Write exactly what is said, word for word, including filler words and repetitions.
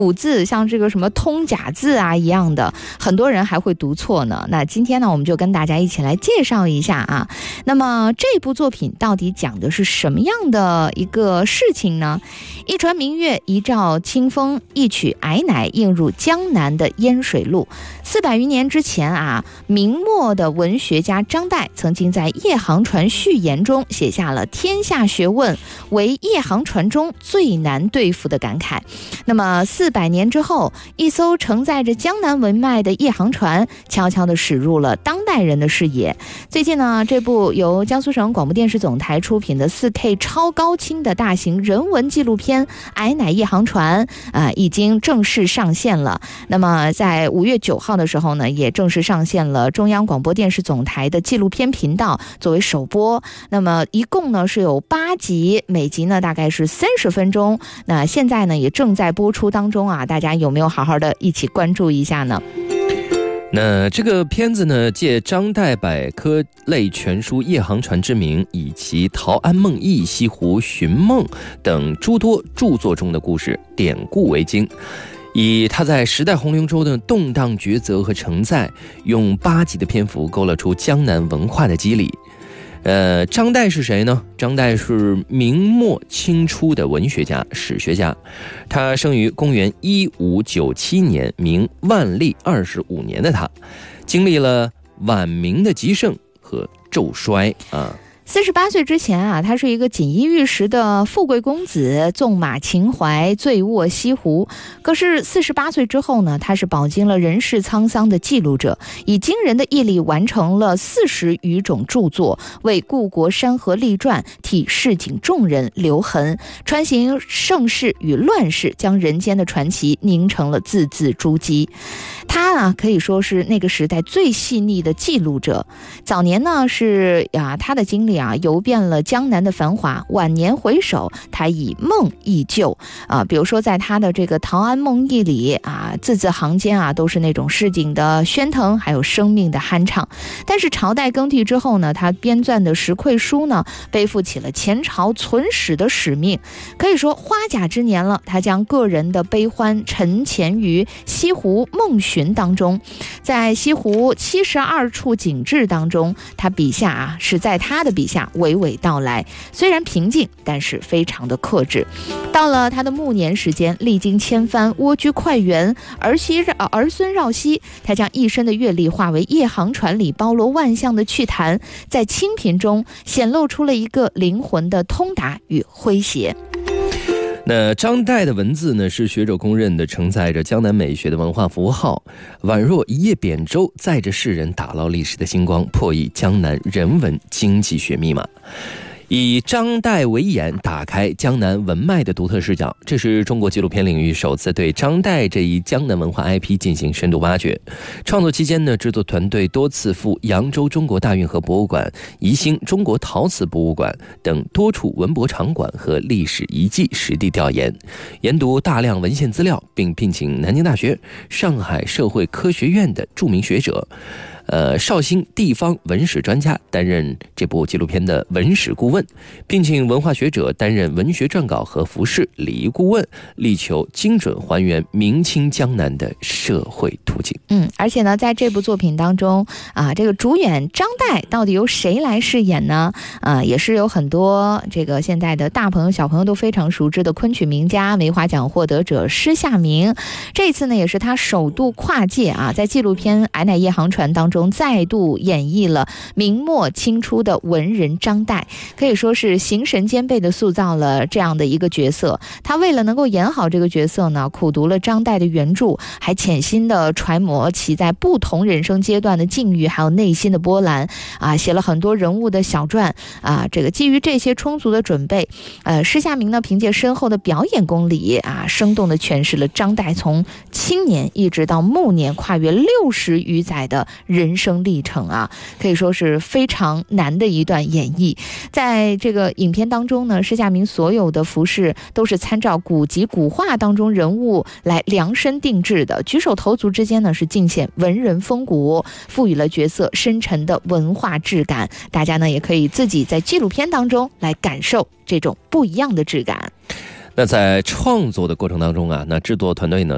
古字，像这个什么通假字啊一样的，很多人还会读错呢。那今天呢，我们就跟大家一起来介绍一下啊。那么这部作品到底讲的是什么样的一个事情呢？一船明月，一照清风，一曲矮乃映入江南的烟水路。四百余年之前啊，明末的文学家张岱曾经在《夜航船序言》中写下了天下学问为夜航船中最难对付的感慨。那么四百年之后，一艘承载着江南文脉的夜航船悄悄地驶入了当代人的视野。最近呢，这部由江苏省广播电视总台出品的 四 K 超高清的大型人文纪录片《矮乃夜航船》啊、呃，已经正式上线了。那么在五月九号的时候呢，也正式上线了中央广播电视总台的纪录片频道作为首播。那么一共呢是有八集，每集呢大概是三十分钟。那现在呢也正在播出当中啊，大家有没有好好的一起关注一下呢？ 那这个片子呢，借张岱百科类全书《夜航船》之名，以其《陶庵梦忆》《西湖寻梦》等诸多著作中的故事典故为经，以他在时代洪流中的动荡抉择和承载，用八集的篇幅勾勒出江南文化的肌理。呃，张岱是谁呢？张岱是明末清初的文学家、史学家。他生于公元一五九七年，明万历二十五年的他，经历了晚明的极盛和骤衰啊。 四十八岁之前啊，他是一个锦衣玉食的富贵公子，纵马情怀，醉卧西湖。可是四十八岁之后呢，他是饱经了人世沧桑的记录者，以惊人的毅力完成了四十余种著作，为故国山河立传，替市井众人留痕，穿行盛世与乱世，将人间的传奇凝成了字字珠玑。他啊，可以说是那个时代最细腻的记录者。早年呢，是啊，他的经历啊，游遍了江南的繁华。晚年回首，他以梦忆旧啊，比如说在他的这个《陶庵梦忆》里啊，字字行间啊，都是那种市井的喧腾，还有生命的酣畅。但是朝代更替之后呢，他编撰的十馈书呢，背负起了前朝存史的使命。可以说花甲之年了，他将个人的悲欢沉潜于西湖梦寻当中。在西湖七十二处景致当中，他笔下啊，是在他的笔下娓娓道来，虽然平静，但是非常的克制。到了他的暮年时间，历经千帆，蜗居快园，儿媳儿孙绕膝，他将一生的阅历化为夜航船里包罗万象的趣谈，在清贫中显露出了一个灵魂的通达与诙谐。 那张岱的文字呢，是学者公认的承载着江南美学的文化符号，宛若一叶扁舟，载着世人打捞历史的星光，破译江南人文经济学密码。以张岱为眼，打开江南文脉的独特视角，这是中国纪录片领域首次对张岱这一江南文化 I P 进行深度挖掘。创作期间呢，制作团队多次赴扬州中国大运河博物馆、宜兴中国陶瓷博物馆等多处文博场馆和历史遗迹实地调研，研读大量文献资料，并聘请南京大学、上海社会科学院的著名学者。呃，绍兴地方文史专家担任这部纪录片的文史顾问，并请文化学者担任文学撰稿和服饰礼仪顾问，力求精准还原明清江南的社会图景。 嗯，而且呢，在这部作品当中啊，这个主演张岱到底由谁来饰演呢？啊，也是有很多这个现在的大朋友小朋友都非常熟知的昆曲名家、梅花奖获得者施夏明。这一次呢，也是他首度跨界啊，在纪录片《矮乃夜航船》当中再度演绎了明末清初的文人张岱，可以说是形神兼备的塑造了这样的一个角色。他为了能够演好这个角色呢，苦读了张岱的原著，还潜心的揣摩其在不同人生阶段的境遇，还有内心的波澜啊，写了很多人物的小传啊。这个基于这些充足的准备，呃，施夏明呢凭借深厚的表演功力啊，生动的诠释了张岱从青年一直到暮年跨越六十余载的人生历程啊，可以说是非常难的一段演绎。在这个影片当中呢，施夏明所有的服饰都是参照古籍古画当中人物来量身定制的，举手投足之间呢是尽显文人风骨，赋予了角色深沉的文化质感。大家呢也可以自己在纪录片当中来感受这种不一样的质感。 那在创作的过程当中啊，那制作团队呢